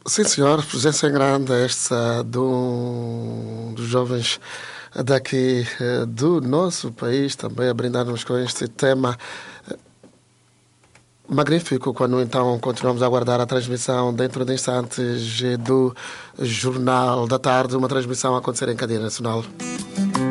Sim, senhor, presença em grande esta dos jovens daqui do nosso país, também a brindarmos com este tema magnífico, quando então continuamos a aguardar a transmissão dentro de instantes do Jornal da Tarde, uma transmissão a acontecer em cadeia nacional.